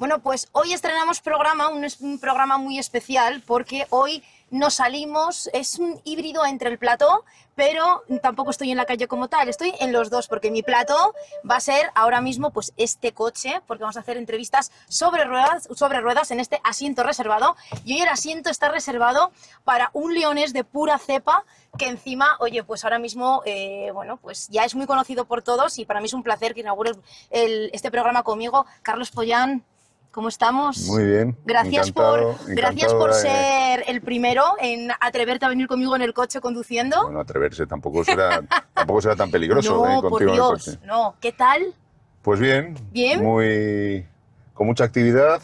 Bueno, pues hoy estrenamos programa, un programa muy especial porque hoy nos salimos, es un híbrido entre el plató, pero tampoco estoy en la calle como tal, estoy en los dos porque mi plató va a ser ahora mismo pues este coche, porque vamos a hacer entrevistas sobre ruedas en este asiento reservado, y hoy el asiento está reservado para un leonés de pura cepa que encima, oye, pues ahora mismo, bueno, pues ya es muy conocido por todos y para mí es un placer que inaugure este programa conmigo. Carlos Pollán, ¿cómo estamos? Muy bien, gracias encantado por de... ser el primero en atreverte a venir conmigo en el coche conduciendo. Bueno, atreverse, tampoco será tan peligroso, no, contigo por en el Dios, coche. no. ¿Qué tal? Pues bien, ¿Bien? con mucha actividad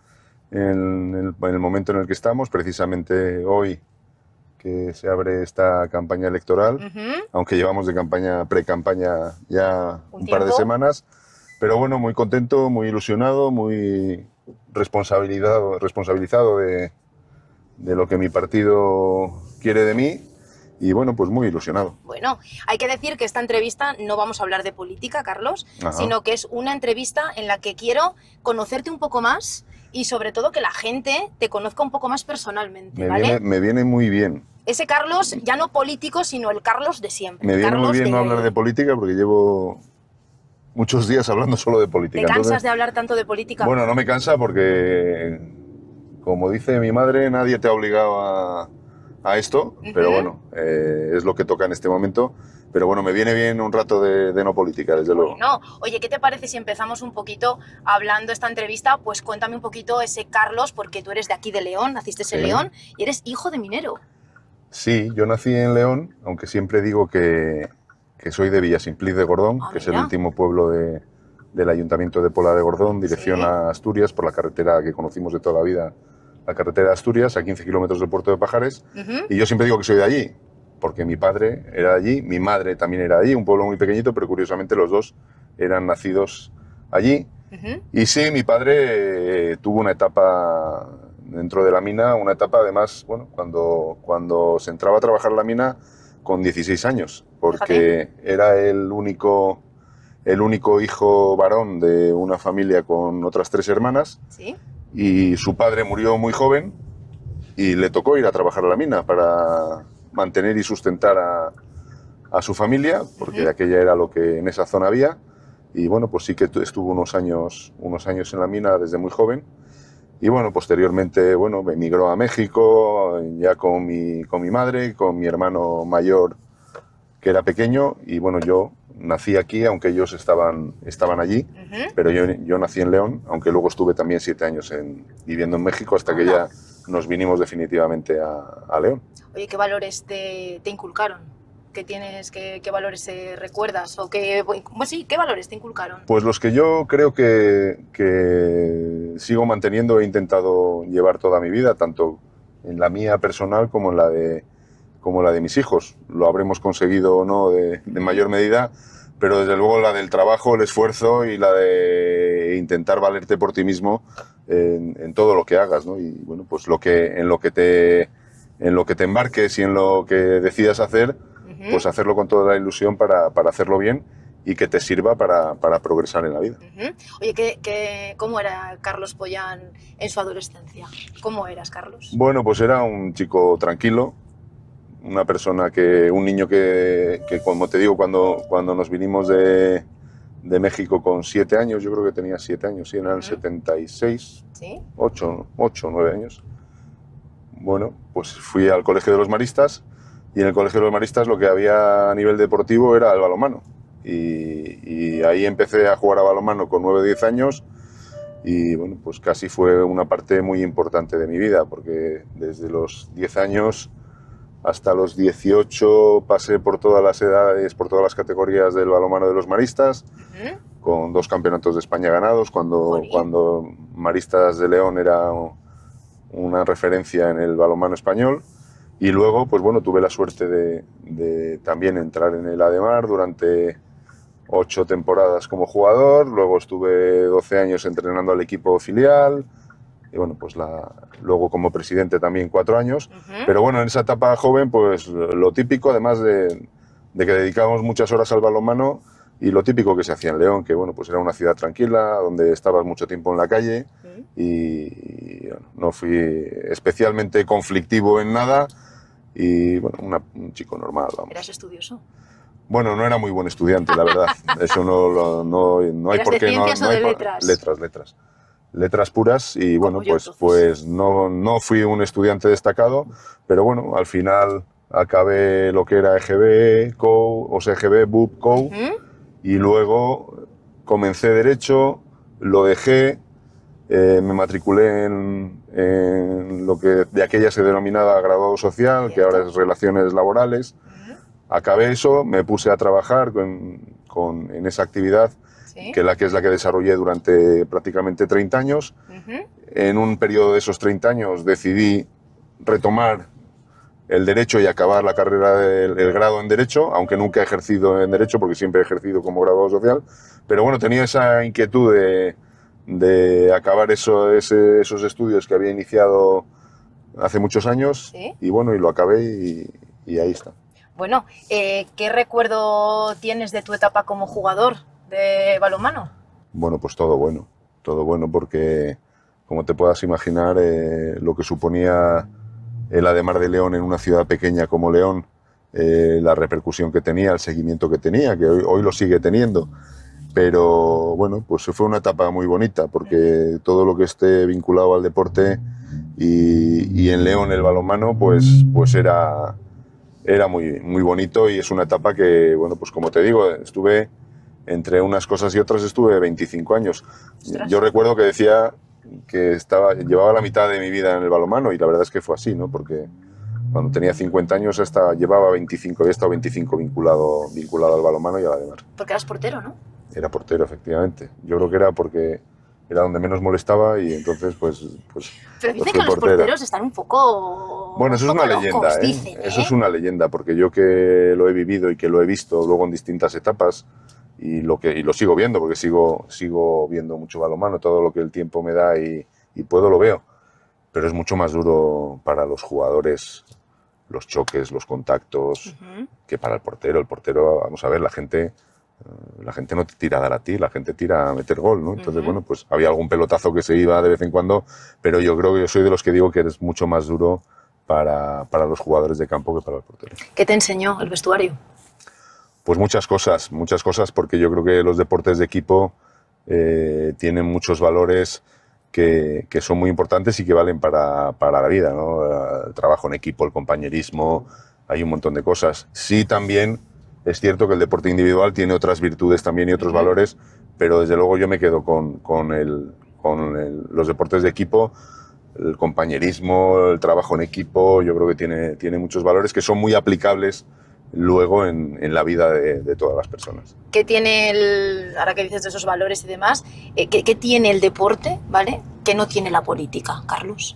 en el momento en el que estamos, precisamente hoy que se abre esta campaña electoral, aunque llevamos de pre-campaña ya un par de semanas. Pero bueno, muy contento, muy ilusionado, muy responsabilizado de lo que mi partido quiere de mí y bueno, pues muy ilusionado. Bueno, hay que decir que esta entrevista no vamos a hablar de política, Carlos, sino que es una entrevista en la que quiero conocerte un poco más y sobre todo que la gente te conozca un poco más personalmente, ¿vale? Me viene muy bien. Ese Carlos, ya no político, sino el Carlos de siempre. Me viene muy bien no hablar de política porque llevo muchos días hablando solo de política. ¿Te cansas de hablar tanto de política? Bueno, no me cansa porque, como dice mi madre, nadie te ha obligado a esto, pero bueno, es lo que toca en este momento. Pero bueno, me viene bien un rato de no política, desde luego. No, oye, ¿qué te parece si empezamos un poquito hablando esta entrevista? Pues cuéntame un poquito ese Carlos, porque tú eres de aquí de León, naciste en León y eres hijo de minero. Sí, yo nací en León, aunque siempre digo que soy de Villasimpliz de Gordón, que es el último pueblo del Ayuntamiento de Pola de Gordón, dirección a Asturias, por la carretera que conocimos de toda la vida, la carretera de Asturias, a 15 kilómetros del puerto de Pajares. Y yo siempre digo que soy de allí, porque mi padre era de allí, mi madre también era de allí, un pueblo muy pequeñito, pero curiosamente los dos eran nacidos allí. Y sí, mi padre tuvo una etapa dentro de la mina, una etapa además, bueno, cuando se entraba a trabajar en la mina con 16 años, porque era el único hijo varón de una familia con otras 3 hermanas. ¿Sí? Y su padre murió muy joven y le tocó ir a trabajar a la mina para mantener y sustentar a su familia, porque aquella era lo que en esa zona había. Y bueno, pues sí que estuvo unos años en la mina desde muy joven. Y bueno, posteriormente, bueno, emigró a México, ya con mi madre, con mi hermano mayor, que era pequeño, y bueno, yo nací aquí, aunque ellos estaban allí, pero yo nací en León, aunque luego estuve también 7 años viviendo en México, hasta que ya nos vinimos definitivamente a León. Oye, ¿qué valores te inculcaron? ¿Qué valores recuerdas? O qué valores te inculcaron? Pues los que yo creo que sigo manteniendo, he intentado llevar toda mi vida, tanto en la mía personal como en la de mis hijos. Lo habremos conseguido o no de mayor medida, pero desde luego la del trabajo, el esfuerzo y la de intentar valerte por ti mismo en todo lo que hagas, ¿no? Y bueno, pues en lo que te embarques y en lo que decidas hacer, pues hacerlo con toda la ilusión para hacerlo bien y que te sirva para progresar en la vida. Oye, ¿cómo era Carlos Pollán en su adolescencia? ¿Cómo eras, Carlos? Bueno, pues era un chico tranquilo, un niño que como te digo, cuando nos vinimos de México con 7 años, yo creo que tenía 7 años, sí, en el 76, ¿sí? 8 o 9 años. Bueno, pues fui al Colegio de los Maristas, y en el Colegio de los Maristas lo que había a nivel deportivo era el balonmano. Y ahí empecé a jugar a balonmano con 9 o 10 años, y bueno, pues casi fue una parte muy importante de mi vida, porque desde los 10 años hasta los 18 pasé por todas las edades, por todas las categorías del balonmano de los Maristas, con 2 campeonatos de España ganados, cuando Maristas de León era una referencia en el balonmano español. Y luego, pues bueno, tuve la suerte de también entrar en el Ademar durante 8 temporadas como jugador, luego estuve 12 años entrenando al equipo filial, y bueno, pues luego como presidente también 4 años. Pero bueno, en esa etapa joven, pues lo típico, además de que dedicábamos muchas horas al balonmano, y lo típico que se hacía en León, que bueno, pues era una ciudad tranquila, donde estabas mucho tiempo en la calle, y bueno, no fui especialmente conflictivo en nada y bueno, un chico normal, vamos. ¿Eras estudioso? Bueno, no era muy buen estudiante, la verdad. Eso no hay por qué. ¿Eras de ciencias o de letras? Letras puras y bueno, pues no fui un estudiante destacado, pero bueno, al final acabé lo que era EGB, COU, o sea, EGB, BUP, COU, y luego comencé Derecho, lo dejé, me matriculé en lo que de aquella se denominaba graduado social, que ahora es relaciones laborales. Acabé eso, me puse a trabajar en esa actividad, ¿sí? que es la que desarrollé durante prácticamente 30 años. En un periodo de esos 30 años decidí retomar el Derecho y acabar la carrera el grado en Derecho, aunque nunca he ejercido en Derecho porque siempre he ejercido como graduado social. Pero bueno, tenía esa inquietud de acabar esos estudios que había iniciado hace muchos años, ¿sí? Y bueno, y lo acabé y ahí está. Bueno, ¿qué recuerdo tienes de tu etapa como jugador de balonmano? Bueno, pues todo bueno porque, como te puedas imaginar, lo que suponía el Ademar de León en una ciudad pequeña como León, la repercusión que tenía, el seguimiento que tenía, que hoy lo sigue teniendo. Pero bueno, pues fue una etapa muy bonita porque todo lo que esté vinculado al deporte y en León el balonmano, pues era muy, muy bonito y es una etapa que, bueno, pues como te digo, estuve entre unas cosas y otras, estuve 25 años. ¡Ostras! Yo recuerdo que decía que llevaba la mitad de mi vida en el balonmano y la verdad es que fue así, ¿no? Porque cuando tenía 50 años llevaba 25, había estado 25 vinculado al balonmano y a la demás. Porque eras portero, ¿no? Era portero, efectivamente. Yo creo que era porque era donde menos molestaba y entonces pues pero dicen que los porteros están un poco... Bueno, eso es una leyenda, ¿eh? Dicen, eso es una leyenda, porque yo que lo he vivido y que lo he visto luego en distintas etapas y lo sigo viendo, porque sigo viendo mucho balonmano, todo lo que el tiempo me da y puedo lo veo, pero es mucho más duro para los jugadores los choques, los contactos, que para el portero. El portero, vamos a ver, la gente no te tira a dar a ti, la gente tira a meter gol, ¿no? Entonces, bueno, pues había algún pelotazo que se iba de vez en cuando, pero yo creo que yo soy de los que digo que eres mucho más duro para los jugadores de campo que para el portero. ¿Qué te enseñó el vestuario? Pues muchas cosas, porque yo creo que los deportes de equipo tienen muchos valores que son muy importantes y que valen para la vida, ¿no? El trabajo en equipo, el compañerismo, hay un montón de cosas. Sí, también es cierto que el deporte individual tiene otras virtudes también y otros valores, pero desde luego yo me quedo con los deportes de equipo, el compañerismo, el trabajo en equipo. Yo creo que tiene muchos valores que son muy aplicables luego en la vida de todas las personas. ¿Qué tiene ahora que dices de esos valores y demás, qué tiene el deporte, ¿vale?, que no tiene la política, Carlos?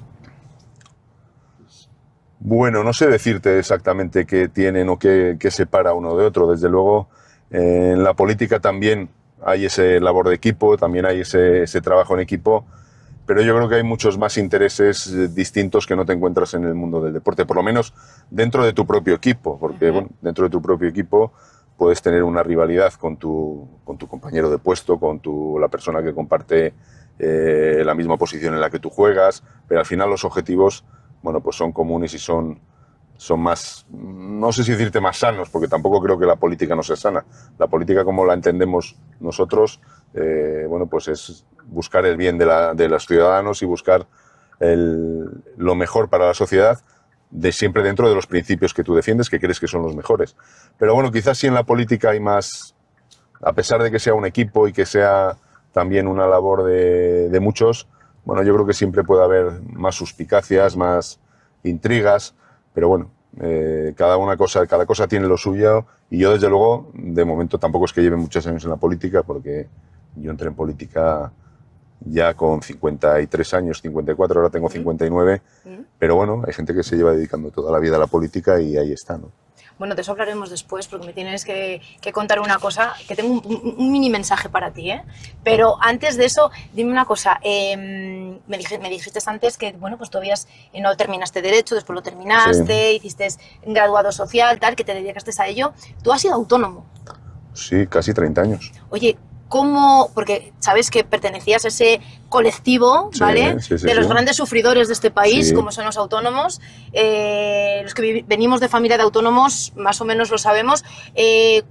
Bueno, no sé decirte exactamente qué tienen o qué separa uno de otro. Desde luego, en la política también hay ese labor de equipo, también hay ese trabajo en equipo, pero yo creo que hay muchos más intereses distintos que no te encuentras en el mundo del deporte, por lo menos dentro de tu propio equipo, porque bueno, dentro de tu propio equipo puedes tener una rivalidad con tu compañero de puesto, con la persona que comparte la misma posición en la que tú juegas, pero al final los objetivos, bueno, pues son comunes y son más, no sé si decirte más sanos, porque tampoco creo que la política no sea sana. La política, como la entendemos nosotros, bueno, pues es buscar el bien de los ciudadanos y buscar lo mejor para la sociedad, siempre dentro de los principios que tú defiendes, que crees que son los mejores. Pero bueno, quizás sí en la política hay más, a pesar de que sea un equipo y que sea también una labor de muchos, bueno, yo creo que siempre puede haber más suspicacias, más intrigas, pero bueno, cada cosa tiene lo suyo y yo desde luego, de momento tampoco es que lleve muchos años en la política, porque yo entré en política ya con 53 años, 54, ahora tengo 59, pero bueno, hay gente que se lleva dedicando toda la vida a la política y ahí está, ¿no? Bueno, de eso hablaremos después, porque me tienes que contar una cosa, que tengo un mini mensaje para ti, ¿eh? Pero antes de eso, dime una cosa, me dijiste antes que, bueno, pues todavía no terminaste Derecho, después lo terminaste, sí. Hiciste graduado social, tal, que te dedicaste a ello. ¿Tú has sido autónomo? Sí, casi 30 años. Oye, cómo, porque sabes que pertenecías a ese colectivo, ¿vale? De los grandes sufridores de este país, como son los autónomos. Los que venimos de familia de autónomos, más o menos lo sabemos.